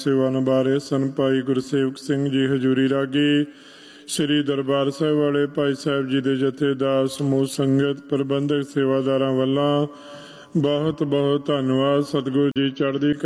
सेवा निभा रहे सन भाई गुरसेवक सिंह जी हजूरी रागी, श्री दरबार साहिब वाले भाई साहब जी के जथेदार समूह संगत प्रबंधक सेवादार वालों बहुत बहुत धन्यवाद। सतगुरु जी चढ़दी